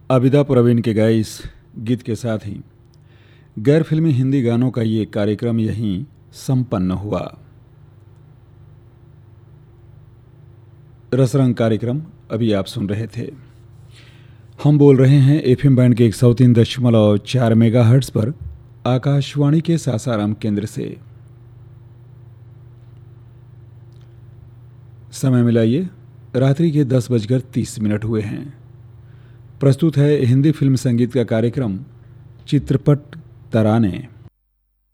आबिदा प्रवीण के गाए इस गीत के साथ ही गैर फिल्मी हिंदी गानों का ये कार्यक्रम यहीं संपन्न हुआ। रसरंग कार्यक्रम अभी आप सुन रहे थे। हम बोल रहे हैं एफएम बैंड के 103.4 मेगाहर्ट्ज़ पर आकाशवाणी के सासाराम केंद्र से। समय मिलाइए, रात्रि के 10:30 हुए हैं। प्रस्तुत है हिंदी फिल्म संगीत का कार्यक्रम चित्रपट तराने।